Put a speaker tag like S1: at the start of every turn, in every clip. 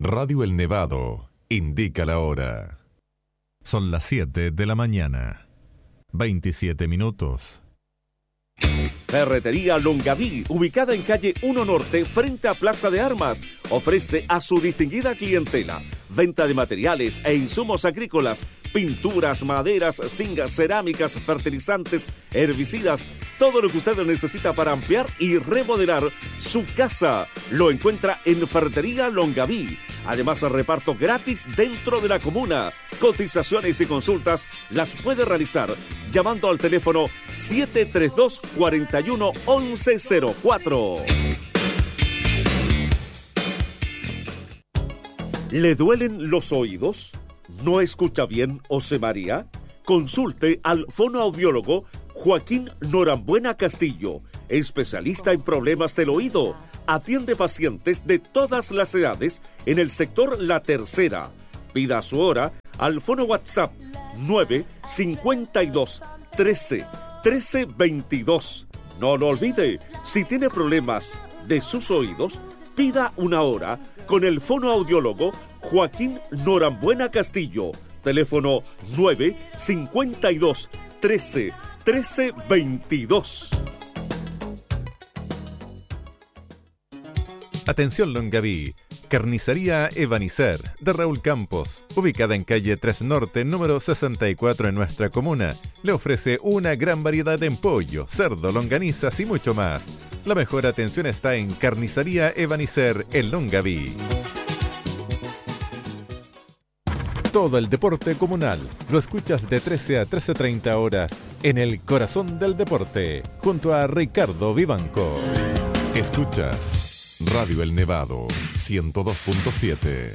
S1: Radio El Nevado indica la hora. Son las 7 de la mañana. 27 minutos.
S2: Ferretería Longaví, ubicada en calle 1 Norte, frente a Plaza de Armas, ofrece a su distinguida clientela venta de materiales e insumos agrícolas, pinturas, maderas, zingas, cerámicas, fertilizantes, herbicidas, todo lo que usted necesita para ampliar y remodelar su casa. Lo encuentra en Ferretería Longaví. Además, reparto gratis dentro de la comuna. Cotizaciones y consultas las puede realizar llamando al teléfono 732-41-1104. ¿Le duelen los oídos? ¿No escucha bien o se marea? Consulte al fonoaudiólogo Joaquín Norambuena Castillo, especialista en problemas del oído. Atiende pacientes de todas las edades en el sector La Tercera. Pida su hora al fono WhatsApp 952 13 13 22. No lo olvide, si tiene problemas de sus oídos, pida una hora con el fonoaudiólogo Joaquín Norambuena Castillo. Teléfono 952 13 13 22.
S1: Atención Longaví, Carnicería Evanicer de Raúl Campos, ubicada en calle 3 Norte, número 64 en nuestra comuna. Le ofrece una gran variedad en pollo, cerdo, longanizas y mucho más. La mejor atención está en Carnicería Evanicer en Longaví. Todo el deporte comunal lo escuchas de 13 a 13:30 horas en el corazón del deporte, junto a Ricardo Vivanco. Escuchas Radio El Nevado 102.7.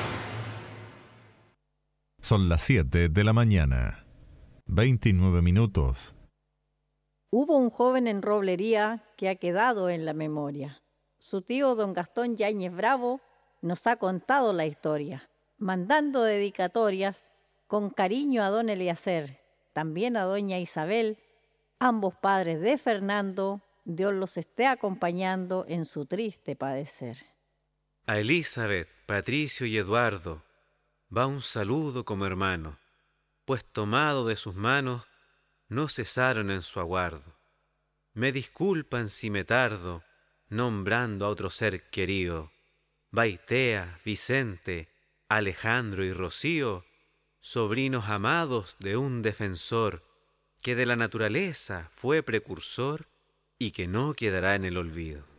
S1: Son las 7 de la mañana, 29 minutos.
S3: Hubo un joven en Roblería que ha quedado en la memoria. Su tío don Gastón Yáñez Bravo nos ha contado la historia, mandando dedicatorias con cariño a don Eliezer, también a doña Isabel, ambos padres de Fernando. Dios los esté acompañando en su triste padecer.
S4: A Elizabeth, Patricio y Eduardo va un saludo como hermano, pues tomado de sus manos no cesaron en su aguardo. Me disculpan si me tardo, nombrando a otro ser querido. Baitea, Vicente, Alejandro y Rocío, sobrinos amados de un defensor, que de la naturaleza fue precursor y que no quedará en el olvido.